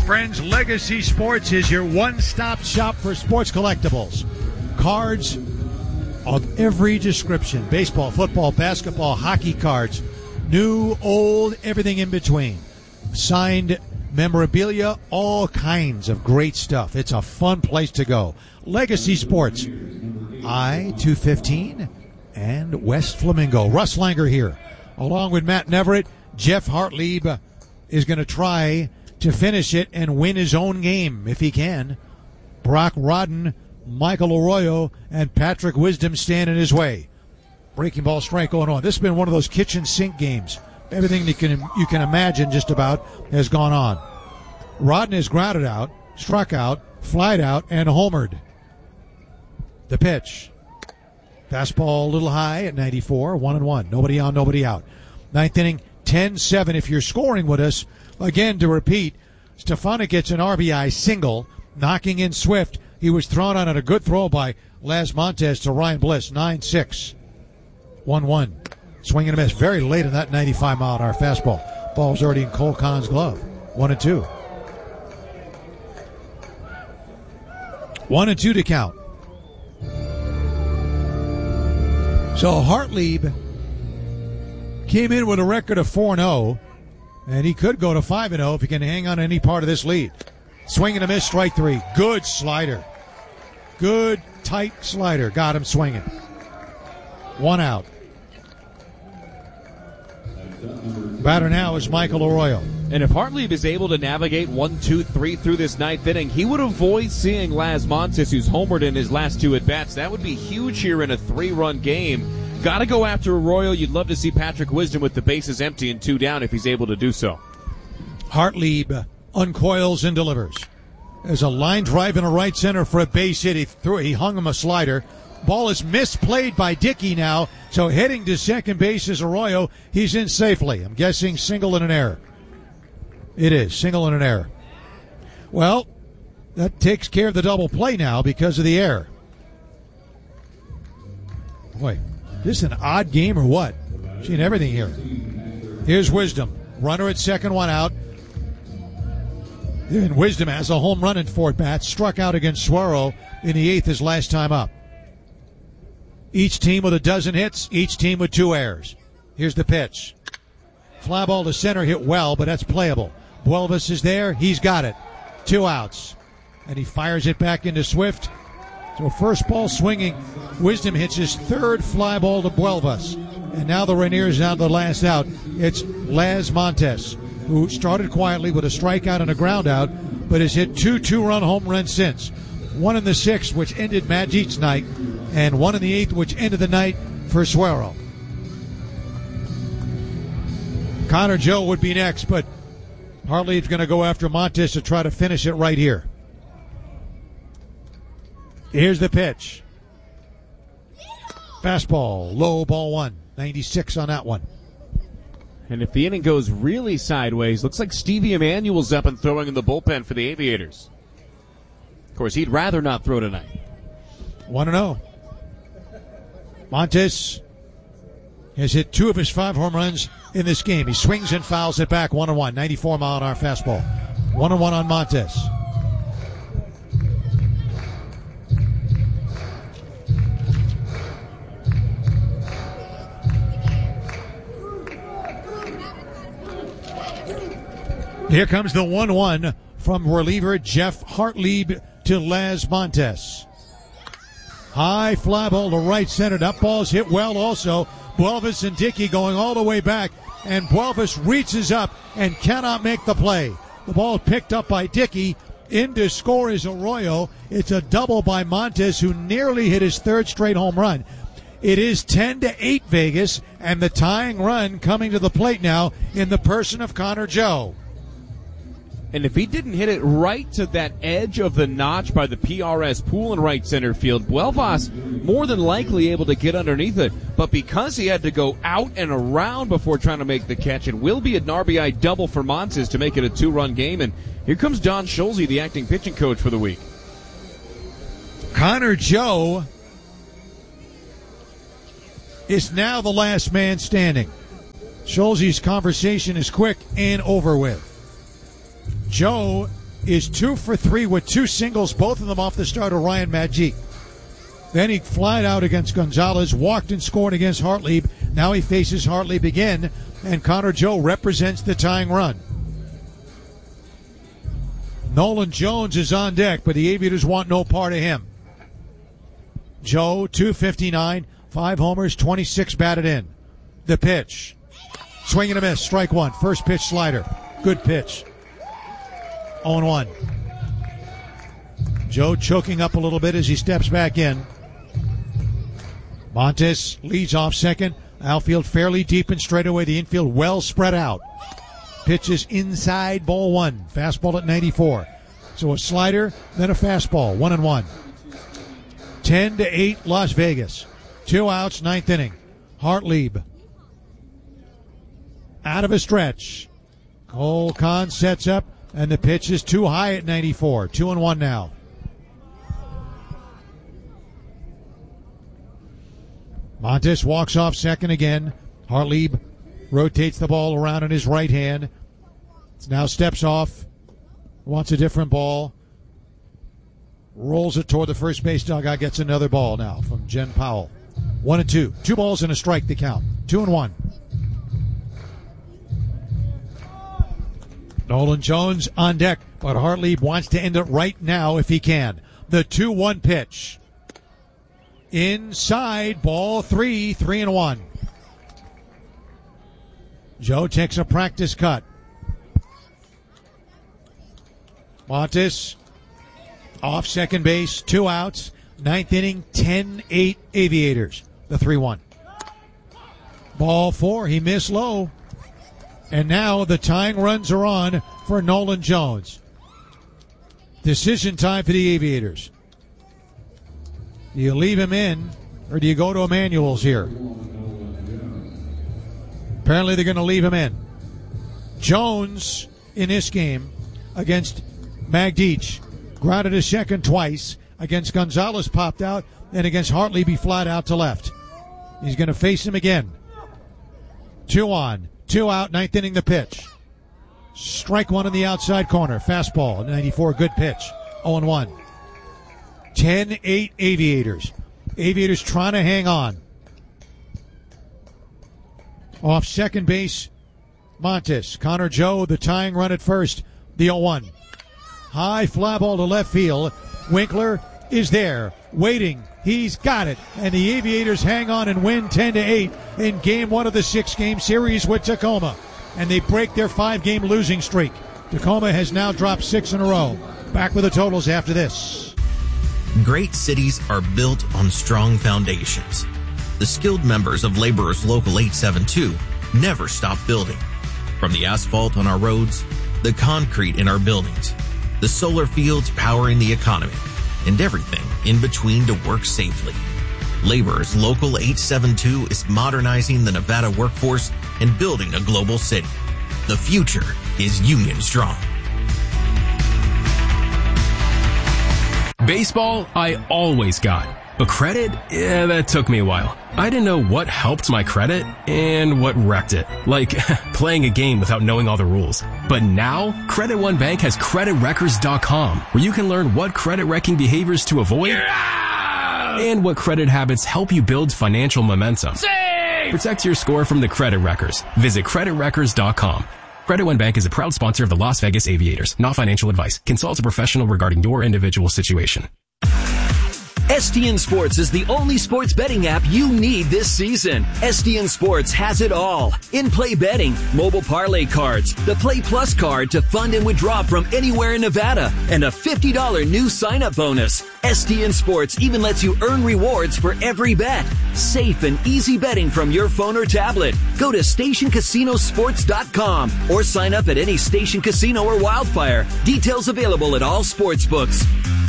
friends, Legacy Sports is your one-stop shop for sports collectibles. Cards of every description. Baseball, football, basketball, hockey cards. New, old, everything in between. Signed memorabilia, all kinds of great stuff. It's a fun place to go. Legacy Sports, I-215 and West Flamingo. Russ Langer here, along with Matt Neverett. Jeff Hartlieb is going to try to finish it and win his own game if he can. Brock Rodden, Michael Arroyo, and Patrick Wisdom stand in his way. Breaking ball strike going on. This has been one of those kitchen sink games. Everything you can imagine just about has gone on. Rodden is grounded out, struck out, flied out, and homered. The pitch. Fastball a little high at 94, 1-1. Nobody on, nobody out. Ninth inning, 10-7. If you're scoring with us, again, to repeat, Stefanik gets an RBI single, knocking in Swift. He was thrown on a good throw by Las Montes to Ryan Bliss. 9-6. 1-1. Swing and a miss. Very late in that 95-mile-an-hour fastball. Ball's already in Cole Kahn's glove. 1-2. 1-2 to count. So Hartlieb came in with a record of 4-0. And he could go to 5-0 if he can hang on any part of this lead. Swing and a miss, strike three. Good slider. Good, tight slider. Got him swinging. One out. Batter now is Michael Arroyo. And if Hartlieb is able to navigate 1, 2, 3 through this ninth inning, he would avoid seeing Las Montes, who's homered in his last two at-bats. That would be huge here in a 3-run game. Got to go after Arroyo. You'd love to see Patrick Wisdom with the bases empty and 2 down if he's able to do so. Hartlieb uncoils and delivers. There's a line drive in a right center for a base hit. He hung him a slider. Ball is misplayed by Dickey now, so heading to second base is Arroyo. He's in safely. I'm guessing single and an error. It is, single and an error. Well, that takes care of the double play now because of the error. Boy, this is an odd game or what? Seeing everything here. Here's Wisdom. Runner at second, one out. And Wisdom has a home run in 4 at-bats. Struck out against Suero in the 8th his last time up. Each team with a dozen hits. Each team with 2 errors. Here's the pitch. Fly ball to center, hit well, but that's playable. Buelvis is there. He's got it. 2 outs. And he fires it back into Swift. So first ball swinging. Wisdom hits his 3rd fly ball to Buelvis. And now the Rainiers down to the last out. It's Las Montes, who started quietly with a strikeout and a ground out, but has hit 2 2-run home runs since. One in the 6th, which ended Magic's night, and one in the 8th, which ended the night for Suero. Connor Joe would be next, but Hartlieb's going to go after Montes to try to finish it right here. Here's the pitch. Fastball, low, ball 1. 96 on that one. And if the inning goes really sideways, looks like Stevie Emanuel's up and throwing in the bullpen for the Aviators. Of course, he'd rather not throw tonight. 1-0. Montes has hit 2 of his 5 home runs in this game. He swings and fouls it back 1-1. 94-mile-an-hour fastball. 1-1 on Montes. Here comes the 1-1 from reliever Jeff Hartlieb to Las Montes. High fly ball to right center. That ball's hit well also. Buelvis and Dickey going all the way back, and Buelvis reaches up and cannot make the play. The ball picked up by Dickey. In to score is Arroyo. It's a double by Montes, who nearly hit his 3rd straight home run. It is 10-8 Vegas, and the tying run coming to the plate now in the person of Connor Joe. And if he didn't hit it right to that edge of the notch by the PRS pool in right center field, Buelvis more than likely able to get underneath it. But because he had to go out and around before trying to make the catch, it will be an RBI double for Montes to make it a 2-run game. And here comes Don Schulze, the acting pitching coach for the week. Connor Joe is now the last man standing. Schulze's conversation is quick and over with. Joe is 2 for 3 with 2 singles, both of them off the start of Ryan Majik. Then he flied out against Gonzalez, walked and scored against Hartlieb. Now he faces Hartlieb again, and Connor Joe represents the tying run. Nolan Jones is on deck, but the Aviators want no part of him. Joe, 259, 5 homers, 26 batted in. The pitch. Swing and a miss, strike one. First pitch slider. Good pitch. 0-1. Joe choking up a little bit as he steps back in. Montes leads off second. Outfield fairly deep and straight away. The infield well spread out. Pitches inside, ball one. Fastball at 94. So a slider, then a fastball. 1-1. 10-8 Las Vegas. 2 outs, 9th inning. Hartlieb out of a stretch. Cole Kahn sets up, and the pitch is too high at 94. 2-1 now. Montes walks off second again. Hartlieb rotates the ball around in his right hand. Now steps off. Wants a different ball. Rolls it toward the first base dugout. Gets another ball now from Jen Powell. 1-2. 2 balls and a strike to count. 2-1. Nolan Jones on deck, but Hartlieb wants to end it right now if he can. The 2-1 pitch. Inside, ball 3, 3-1. Joe takes a practice cut. Montes off second base, 2 outs, 9th inning, 10-8 Aviators. The 3-1. Ball 4, he missed low. And now the tying runs are on for Nolan Jones. Decision time for the Aviators. Do you leave him in, or do you go to Emanuel's here? Apparently they're going to leave him in. Jones, in this game, against Magdic, grounded to second twice. Against Gonzalez, popped out, and against Hartlieb, he flat out to left. He's going to face him again. 2 on, 2 out, 9th inning the pitch. Strike one in the outside corner. Fastball, 94, good pitch. 0-1. 10-8 Aviators. Aviators trying to hang on. Off second base, Montes. Connor Joe, the tying run at first. The 0-1. High fly ball to left field. Winkler is there, waiting. He's got it. And the Aviators hang on and win 10-8 in game 1 of the 6-game series with Tacoma. And they break their 5-game losing streak. Tacoma has now dropped 6 in a row. Back with the totals after this. Great cities are built on strong foundations. The skilled members of Laborers Local 872 never stop building. From the asphalt on our roads, the concrete in our buildings, the solar fields powering the economy, and everything in between to work safely. Laborers Local 872 is modernizing the Nevada workforce and building a global city. The future is Union Strong. Baseball, I always got. But credit? Yeah, that took me a while. I didn't know what helped my credit and what wrecked it. Like playing a game without knowing all the rules. But now, Credit One Bank has CreditWreckers.com, where you can learn what credit wrecking behaviors to avoid and what credit habits help you build financial momentum. Save! Protect your score from the Credit Wreckers. Visit CreditWreckers.com. Credit One Bank is a proud sponsor of the Las Vegas Aviators. Not financial advice. Consult a professional regarding your individual situation. STN Sports is the only sports betting app you need this season. STN Sports has it all. In-play betting, mobile parlay cards, the Play Plus card to fund and withdraw from anywhere in Nevada, and a $50 new sign-up bonus. STN Sports even lets you earn rewards for every bet. Safe and easy betting from your phone or tablet. Go to StationCasinoSports.com or sign up at any Station Casino or Wildfire. Details available at all sports books.